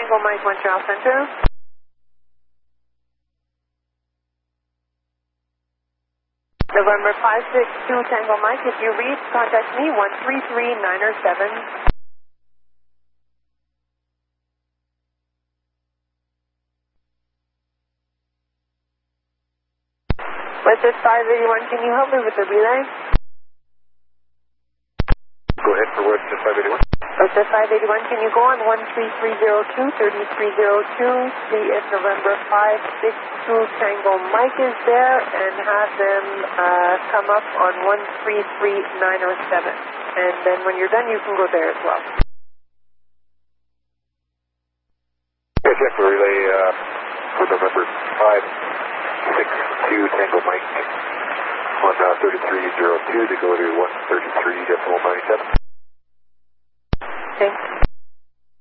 Tango Mike Montreal Center. November 562 Tango Mike, if you read, contact me 133907. With this 581, can you help me with the relay? Go ahead for what's the 581? With the 581, can you go on 13302, 3302, see if November 562 Tango Mike is there, and have them come up on 133907. And then when you're done, you can go there as well. Okay, check the relay for November 562 Tango Mike on 3302 to go to 133.97. Thanks.